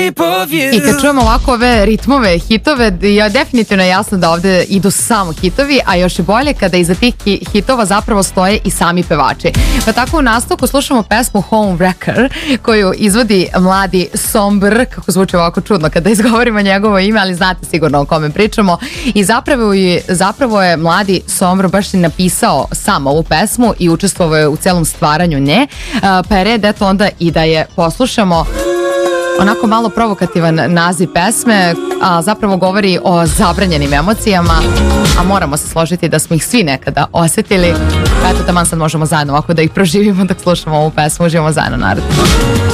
I kad čujemo ovako ove ritmove, hitove, je definitivno jasno da ovde idu samo hitovi, a još je bolje kada iza tih hitova zapravo stoje i sami pevači. Pa tako u nastavku slušamo pesmu Home Wrecker koju izvodi mladi Sombr, kako zvuči ovako čudno kada izgovorimo njegovo ime, ali znate sigurno o kome pričamo. I zapravo je mladi Sombr baš i napisao sam ovu pesmu i učestvovao je u celom stvaranju nje, pa je red eto onda i da je poslušamo. Onako malo provokativan naziv pesme, a zapravo govori o zabranjenim emocijama, a moramo se složiti da smo ih svi nekada osetili. Eto, taman sad možemo zajedno ovako da ih proživimo dok slušamo ovu pesmu. Uživamo zajedno, narod.